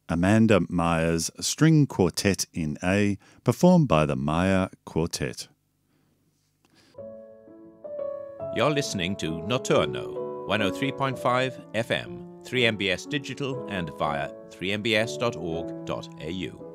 Amanda Meyer's String Quartet in A, performed by the Meyer Quartet. You're listening to Notturno, 103.5 FM, 3MBS Digital and via 3mbs.org.au.